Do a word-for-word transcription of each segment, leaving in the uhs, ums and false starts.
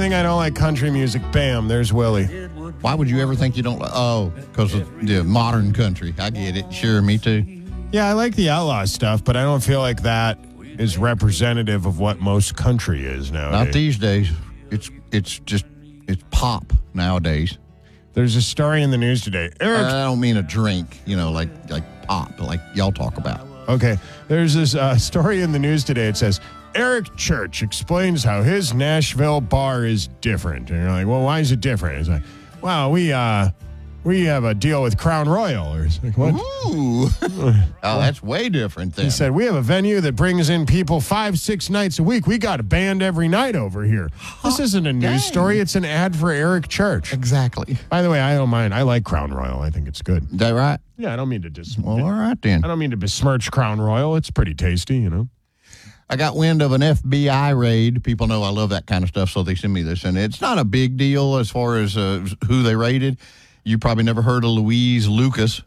think I don't like country music. Bam, there's Willie. Why would you ever think you don't like? Oh, because of the modern country. I get it. Sure, me too. Yeah, I like the outlaw stuff, but I don't feel like that is representative of what most country is nowadays. Not these days. It's it's just it's pop nowadays. There's a story in the news today. Eric, I don't mean a drink, you know, like like pop, like y'all talk about. Okay, there's this uh, story in the news today. It says Eric Church explains how his Nashville bar is different, and you're like, well, why is it different? It's like, well, we uh, we have a deal with Crown Royal, or it's like, what? Ooh, oh, that's way different. Then He said we have a venue that brings in people five, six nights a week. We got a band every night over here. This isn't a news Dang. story; it's an ad for Eric Church. Exactly. By the way, I don't mind. I like Crown Royal. I think it's good. Is that right? Yeah, I don't mean to dis. Well, all right then. I don't mean to besmirch Crown Royal. It's pretty tasty, you know. I got wind of an F B I raid. People know I love that kind of stuff, so they send me this. And it's not a big deal as far as uh, who they raided. You probably never heard of Louise Lucas.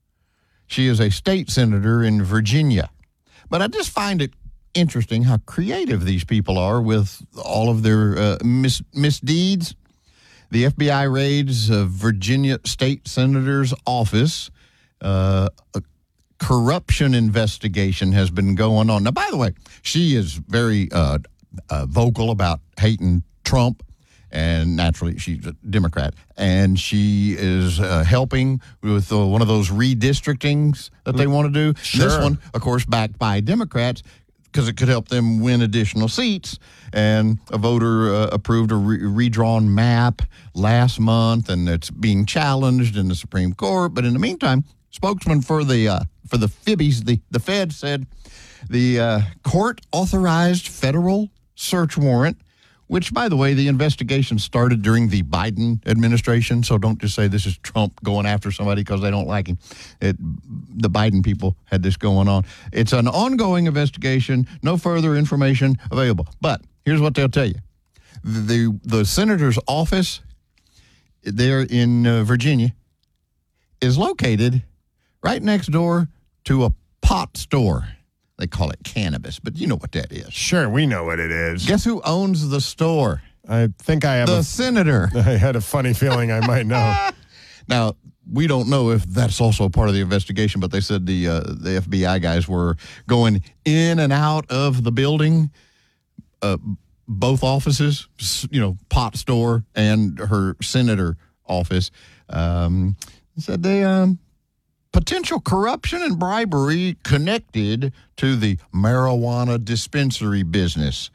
She is a state senator in Virginia. But I just find it interesting how creative these people are with all of their uh, mis- misdeeds. The F B I raids a Virginia state senator's office. Uh, a corruption investigation has been going on. Now, by the way, she is very uh, uh, vocal about hating Trump, and naturally, she's a Democrat, and she is uh, helping with uh, one of those redistrictings that they want to do. Sure. This one, of course, backed by Democrats, because it could help them win additional seats. And a voter uh, approved a re- redrawn map last month, and it's being challenged in the Supreme Court. But in the meantime, spokesman for the uh, for the Fibbies, the, the Fed, said the uh, court authorized federal search warrant, which, by the way, the investigation started during the Biden administration. So don't just say this is Trump going after somebody because they don't like him. It, the Biden people had this going on. It's an ongoing investigation. No further information available. But here's what they'll tell you. The, the, the senator's office there in uh, Virginia is located right next door to a pot store. They call it cannabis, but you know what that is. Sure, we know what it is. Guess who owns the store? I think I have The a, senator. I had a funny feeling I might know. Now, we don't know if that's also part of the investigation, but they said the uh, the F B I guys were going in and out of the building, uh, both offices, you know, pot store and her senator office. Um, said they... Um, potential corruption and bribery connected to the marijuana dispensary business.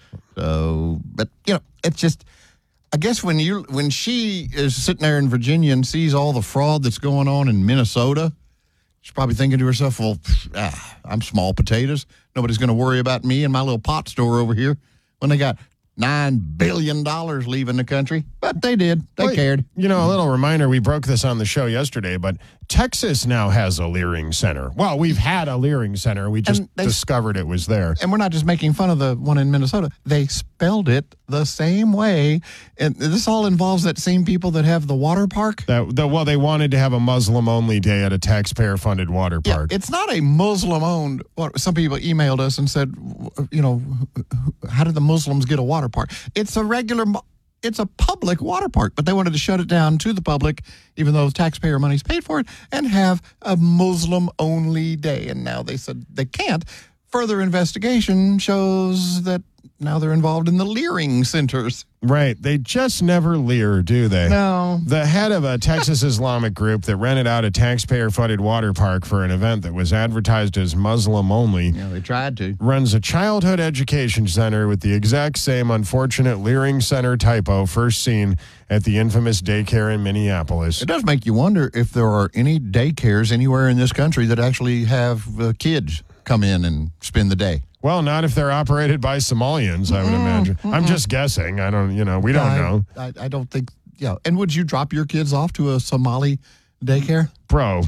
So, but, you know, it's just, I guess when you when she is sitting there in Virginia and sees all the fraud that's going on in Minnesota, she's probably thinking to herself, well, ah, I'm small potatoes. Nobody's going to worry about me and my little pot store over here when they got nine billion dollars leaving the country. But they did. They Well, cared. You know, a little reminder, we broke this on the show yesterday, but Texas now has a Leering Center. Well, we've had a Leering Center. We just And they- discovered it was there. And we're not just making fun of the one in Minnesota. They spelled it the same way. And this all involves that same people that have the water park. That, the, well, they wanted to have a Muslim-only day at a taxpayer-funded water Yeah, park. it's not a Muslim-owned. Well, some people emailed us and said, you know, how did the Muslims get a water park? It's a regular, it's a public water park, but they wanted to shut it down to the public, even though the taxpayer money's paid for it, and have a Muslim-only day. And now they said they can't. Further investigation shows that now they're involved in the Leering centers. Right. They just never leer, do they? No. The head of a Texas Islamic group that rented out a taxpayer-funded water park for an event that was advertised as Muslim-only Yeah, they tried to. runs a childhood education center with the exact same unfortunate Leering Center typo first seen at the infamous daycare in Minneapolis. It does make you wonder if there are any daycares anywhere in this country that actually have uh, kids come in and spend the day. Well, not if they're operated by Somalians, I would imagine. I'm just guessing. I don't, you know, we don't I, know. I, I don't think, yeah. And would you drop your kids off to a Somali daycare? Bro,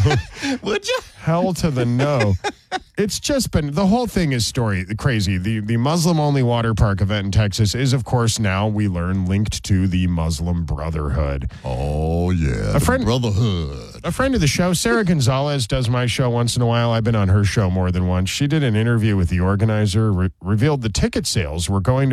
Would you? hell to the no. It's just been, the whole thing is story crazy. The the Muslim-only water park event in Texas is, of course, now we learn linked to the Muslim Brotherhood. Oh, yeah. A friend- Brotherhood. A friend of the show, Sarah Gonzalez, does my show once in a while. I've been on her show more than once. She did an interview with the organizer, re- revealed the ticket sales were going to